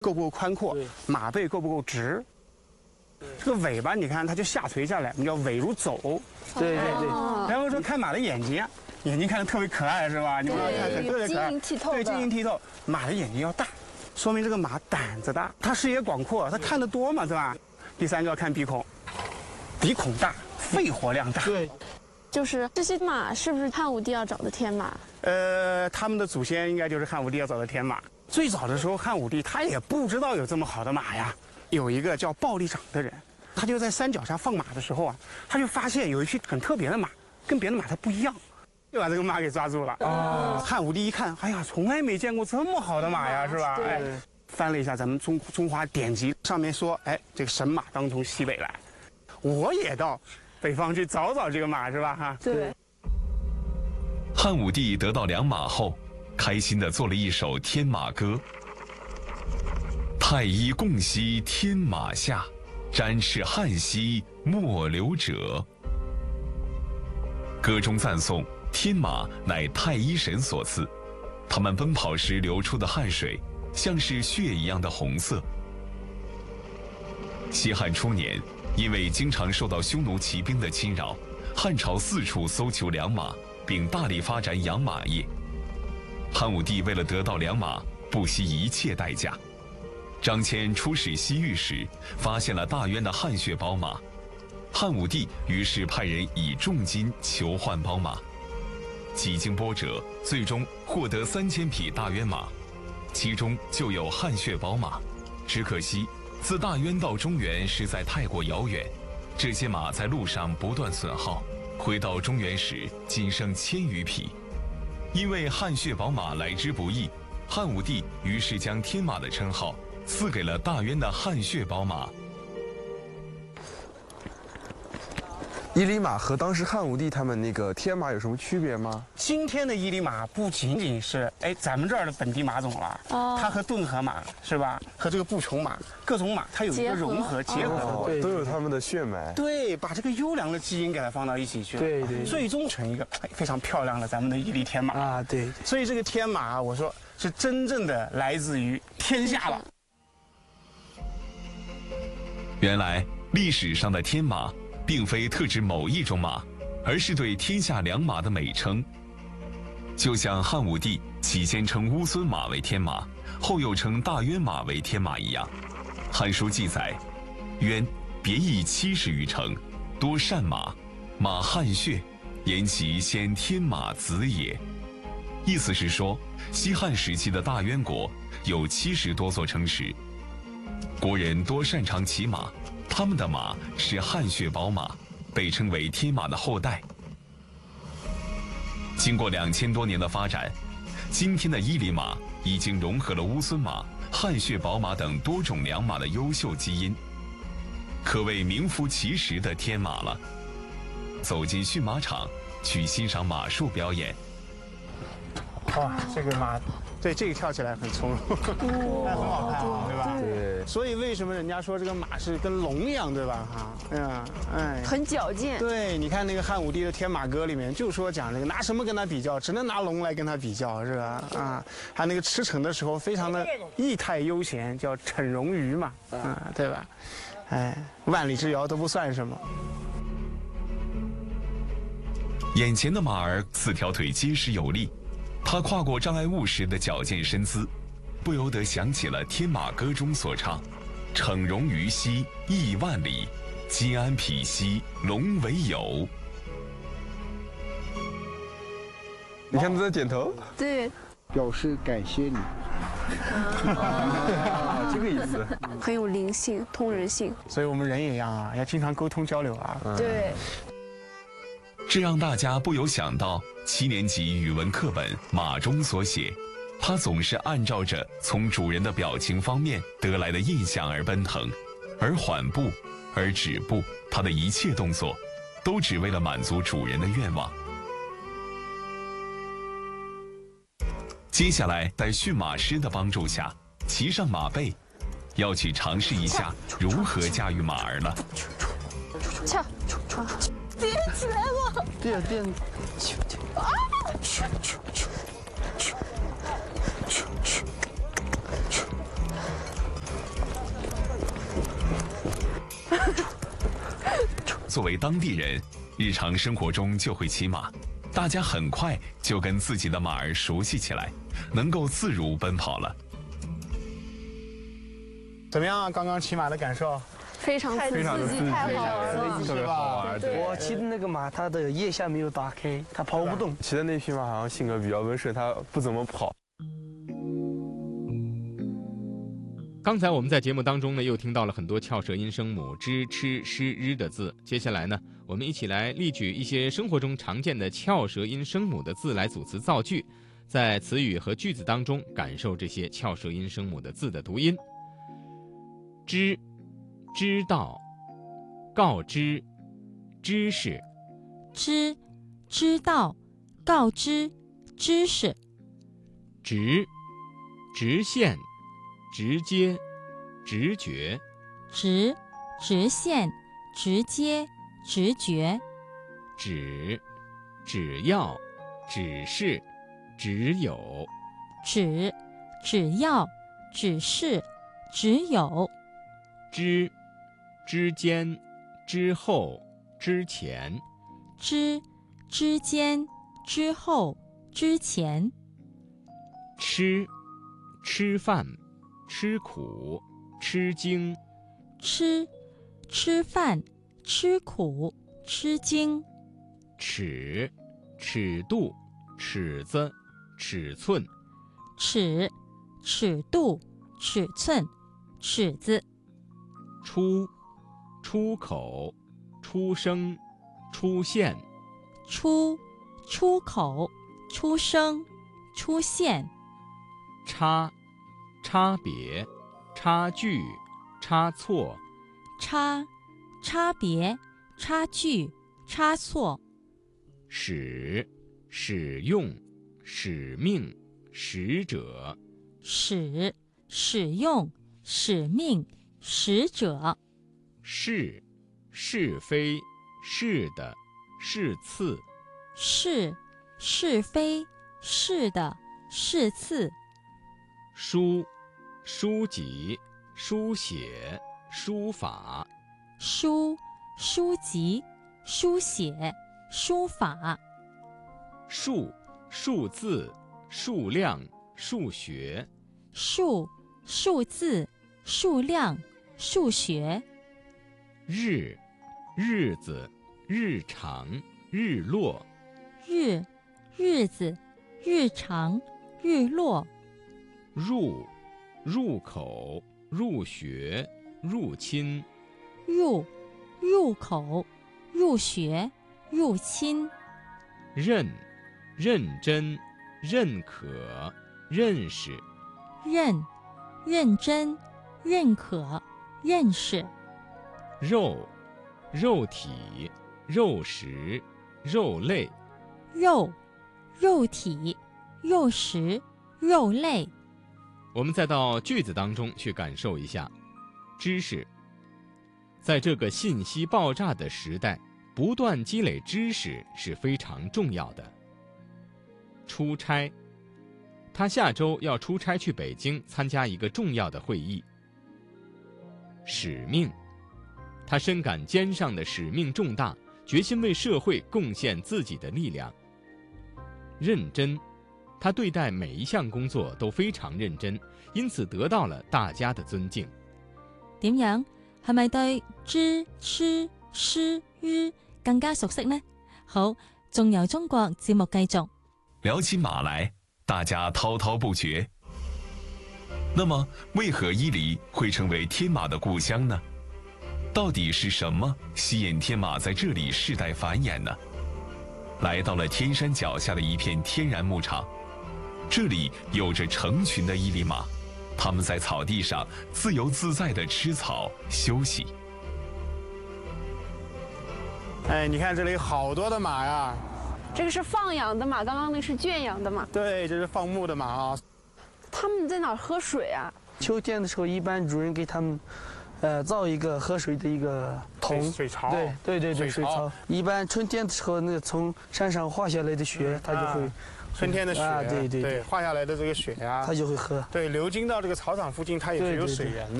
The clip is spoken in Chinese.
够不够宽阔，马背够不够直。这个尾巴你看它就下垂下来，我们叫尾如走。 对。 然后说看马的眼睛，眼睛看着特别可爱是吧？你们看特别可爱， 晶莹剔透。 对，晶莹剔透。马的眼睛要大，说明这个马胆子大，它视野广阔，它看得多嘛，对吧？第三个要看鼻孔，鼻孔大，肺活量大。 对。 就是这些马是不是汉武帝要找的天马？ 他们的祖先应该就是汉武帝要找的天马。最早的时候，汉武帝他也不知道有这么好的马呀。有一个叫鲍立长的人，他就在山脚下放马的时候啊，他就发现有一匹很特别的马，跟别的马它不一样，就把这个马给抓住了。汉武帝一看，哎呀，从来没见过这么好的马呀，是吧？哎，翻了一下咱们中华典籍，上面说，哎，这个神马当从西北来，我也到北方去找找这个马，是吧？哈， 对。 汉武帝得到良马后，开心地做了一首天马歌。太医共栖天马下，展翅汉兮莫留者。歌中赞颂天马乃太医神所赐，他们奔跑时流出的汗水像是血一样的红色。西汉初年，因为经常受到匈奴骑兵的侵扰，汉朝四处搜求良马，并大力发展养马业。汉武帝为了得到良马，不惜一切代价。张骞出使西域时，发现了大渊的汗血宝马，汉武帝于是派人以重金求换宝马。几经波折，最终获得3000匹大渊马，其中就有汗血宝马。只可惜，自大渊到中原实在太过遥远，这些马在路上不断损耗，回到中原时仅剩1000余匹。因为汗血宝马来之不易，汉武帝于是将天马的称号赐给了大渊的汗血宝马。 伊犁马和当时汉武帝他们那个天马有什么区别吗？ 今天的伊犁马不仅仅是咱们这儿的本地马种了，它和顿河马是吧？和这个步琼马，各种马它有一个融合结合的， 对，都有他们的血脉。 对，把这个优良的基因给它放到一起去， 对， 最终成一个非常漂亮的咱们的伊犁天马啊，对。 所以这个天马，我说是真正的来自于天下了。 原来历史上的天马并非特指某一种马，而是对天下良马的美称。就像汉武帝起先称乌孙马为天马，后又称大渊马为天马一样，《汉书》记载：“渊别邑70余城，多善马，马汗血，言其先天马子也。”意思是说，西汉时期的大渊国有70多座城池，国人多擅长骑马，他们的马是汗血宝马，被称为天马的后代。经过2000多年的发展，今天的伊犁马已经融合了乌孙马、汗血宝马等多种良马的优秀基因，可谓名副其实的天马了。走进驯马场，去欣赏马术表演。 哇，这个马，对，这个跳起来很从容，那很好看，对吧？ 对。 所以为什么人家说这个马是跟龙一样，对吧？哈， 很矫健。 对，你看那个汉武帝的《天马歌》里面就说讲这个拿什么跟他比较，只能拿龙来跟他比较，是吧？啊，他那个驰骋的时候非常的意态悠闲，叫骋戎于嘛，对吧？万里之遥都不算什么。 眼前的马儿4条腿结实有力，它跨过障碍物时的矫健身姿，不由得想起了《天马歌》中所唱：“骋戎于兮亿万里，今安匹兮龙为友。” 你看他在点头， 对， 表示感谢你。 这个意思， 很有灵性、通人性。 所以我们人也一样啊，要经常沟通交流啊。 对。 这让大家不由想到7年级语文课本《马》中所写，它总是按照着从主人的表情方面得来的印象而奔腾，而缓步，而止步，它的一切动作，都只为了满足主人的愿望。接下来，在驯马师的帮助下，骑上马背，要去尝试一下如何驾驭马儿了。 跳，颠起来了， 颠， 啊！ 作为当地人，日常生活中就会骑马，大家很快就跟自己的马儿熟悉起来，能够自如奔跑了。 怎么样啊？刚刚骑马的感受？ 非常刺激， 太好玩了，特别好玩。对， 我骑的那个马，它的腋下没有打开，它跑不动。 骑的那匹马好像性格比较温顺，它不怎么跑。 刚才我们在节目当中呢，又听到了很多翘舌音声母支、吃、诗、日的字。接下来呢，我们一起来例举一些生活中常见的翘舌音声母的字来组词造句，在词语和句子当中感受这些翘舌音声母的字的读音。知，知道，告知，知识。 知，知道，告知，知识。 直，直线，直接，直觉。 直，直线，直接，直觉。 只，只要，只是，只有。 只，只要，只是，只有。 之，之间，之后，之前。 之，之间，之后，之前。 吃，吃饭，吃苦，吃惊。 吃，吃饭，吃苦，吃惊。 尺，尺度，尺子，尺寸。 尺，尺度，尺寸，尺子。 出，出口，出生，出现。 出，出口，出生，出现。 差，差别，差距，差错。 差，差别，差距，差错。 使，使用，使命，使者。 使，使用，使命，使者。 是，是非，是的，是次。 是，是非，是的，是次。 书，书籍，书写，书法。 书，书籍，书写，书法。 数，数字，数量，数学。 数，数字，数量，数学。 日，日子，日常，日落。 日，日子，日常，日落。 入，入口，入学，入侵。 入，入口，入学，入侵。 认，认真，认可，认识。 认，认真，认可，认识。 肉，肉体，肉食，肉类。 肉，肉体，肉食，肉类。 我们再到句子当中去感受一下。知识，在这个信息爆炸的时代，不断积累知识是非常重要的。出差，他下周要出差去北京参加一个重要的会议。使命，他深感肩上的使命重大，决心为社會貢獻自己的力量。認真，他對待每一項工作都非常認真，因此得到了大家的尊敬。 點樣？係咪對知、書、詩、日更加熟悉呢？好，仲由中國節目繼續。 聊起马来，大家滔滔不绝。那么，为何伊犁会成为天马的故乡呢？到底是什么吸引天马在这里世代繁衍呢？来到了天山脚下的一片天然牧场，这里有着成群的伊犁马，它们在草地上自由自在地吃草休息。 哎，你看这里好多的马呀！ 这个是放养的马，刚刚那是圈养的马。 对，这是放牧的马啊。 他们在哪儿喝水啊？ 秋天的时候，一般主人给他们，造一个喝水的一个桶， 水槽。 对，水槽。一般春天的时候，那个从山上化下来的雪，它就会。 春天的雪， 对， 化下来的这个雪呀， 它就会喝。 对，流经到这个草场附近，它也是有水源的。